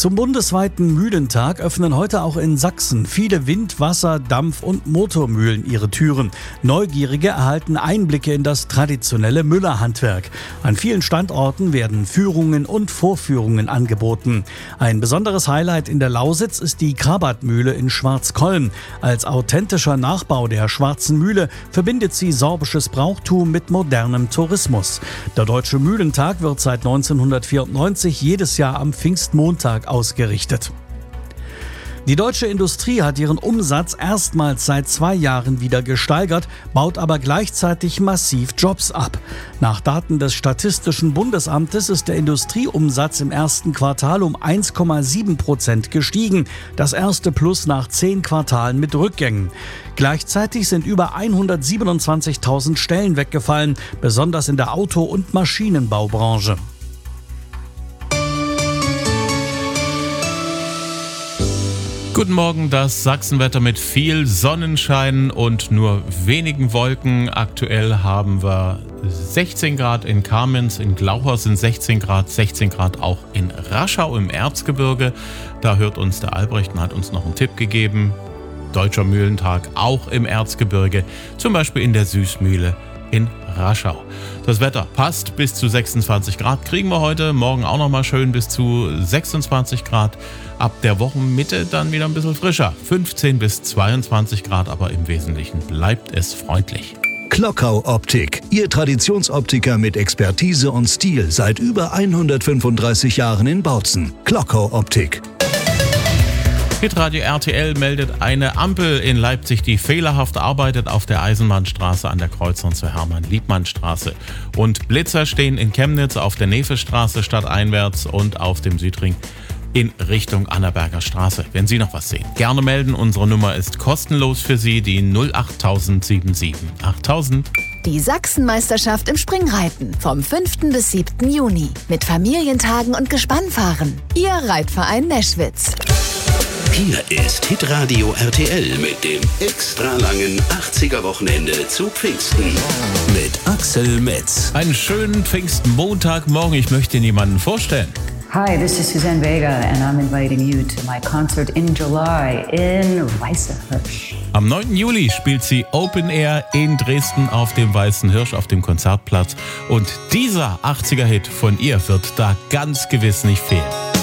Zum bundesweiten Mühlentag öffnen heute auch in Sachsen viele Wind-, Wasser-, Dampf- und Motormühlen ihre Türen. Neugierige erhalten Einblicke in das traditionelle Müllerhandwerk. An vielen Standorten werden Führungen und Vorführungen angeboten. Ein besonderes Highlight in der Lausitz ist die Krabat-Mühle in Schwarzkollm. Als authentischer Nachbau der Schwarzen Mühle verbindet sie sorbisches Brauchtum mit modernem Tourismus. Der Deutsche Mühlentag wird seit 1994 jedes Jahr am Pfingstmontag ausgerichtet. Die deutsche Industrie hat ihren Umsatz erstmals seit 2 Jahren wieder gesteigert, baut aber gleichzeitig massiv Jobs ab. Nach Daten des Statistischen Bundesamtes ist der Industrieumsatz im ersten Quartal um 1,7% gestiegen. Das erste Plus nach 10 Quartalen mit Rückgängen. Gleichzeitig sind über 127.000 Stellen weggefallen, besonders in der Auto- und Maschinenbaubranche. Guten Morgen, das Sachsenwetter mit viel Sonnenschein und nur wenigen Wolken. Aktuell haben wir 16 Grad in Kamenz, in Glauchau sind 16 Grad auch in Raschau im Erzgebirge. Da hört uns der Albrecht und hat uns noch einen Tipp gegeben. Deutscher Mühlentag auch im Erzgebirge, zum Beispiel in der Süßmühle in Raschau. Das Wetter passt, bis zu 26 Grad kriegen wir heute, morgen auch nochmal schön bis zu 26 Grad. Ab der Wochenmitte dann wieder ein bisschen frischer, 15 bis 22 Grad, aber im Wesentlichen bleibt es freundlich. Klockau Optik, Ihr Traditionsoptiker mit Expertise und Stil seit über 135 Jahren in Bautzen. Klockau Optik. Hitradio RTL meldet eine Ampel in Leipzig, die fehlerhaft arbeitet auf der Eisenbahnstraße an der Kreuzung zur Hermann-Liebmann-Straße. Und Blitzer stehen in Chemnitz auf der Nevestraße stadteinwärts und auf dem Südring in Richtung Annaberger Straße. Wenn Sie noch was sehen, gerne melden. Unsere Nummer ist kostenlos für Sie, die 08077 8000. Die Sachsenmeisterschaft im Springreiten vom 5. bis 7. Juni mit Familientagen und Gespannfahren. Ihr Reitverein Neschwitz. Hier ist Hitradio RTL mit dem extra langen 80er-Wochenende zu Pfingsten. Mit Axel Metz. Einen schönen Pfingstmontagmorgen. Ich möchte Ihnen jemanden vorstellen. Hi, this is Suzanne Vega and I'm inviting you to my concert in July in Weißenhirsch. Am 9. Juli spielt sie Open Air in Dresden auf dem Weißen Hirsch auf dem Konzertplatz. Und dieser 80er-Hit von ihr wird da ganz gewiss nicht fehlen.